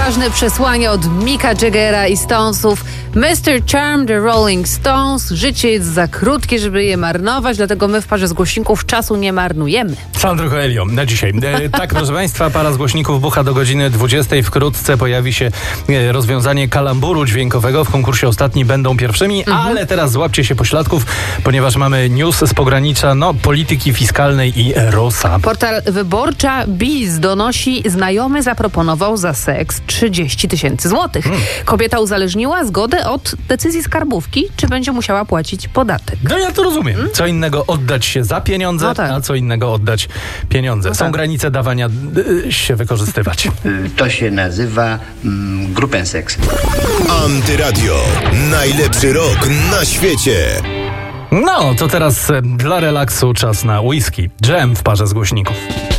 ważne przesłanie od Micka Jaggera i Stonesów. Mr. Charm, The Rolling Stones. Życie jest za krótkie, żeby je marnować, dlatego my w parze z głośników czasu nie marnujemy. Sandro Coelho na dzisiaj. Tak, proszę Państwa, para z głośników bucha do godziny 20. Wkrótce pojawi się rozwiązanie kalamburu dźwiękowego. W konkursie ostatni będą pierwszymi, ale teraz złapcie się pośladków, ponieważ mamy news z pogranicza polityki fiskalnej i ROSA. Portal Wyborcza Biz donosi, znajomy zaproponował za seks 30 000 złotych. Kobieta uzależniła zgodę od decyzji skarbówki, czy będzie musiała płacić podatek. No ja to rozumiem. Co innego oddać się za pieniądze, a co innego oddać pieniądze. Są granice dawania się wykorzystywać. To się nazywa grupenseks. Antyradio. Najlepszy rok na świecie. No, to teraz dla relaksu czas na whisky. Dżem w parze z głośników.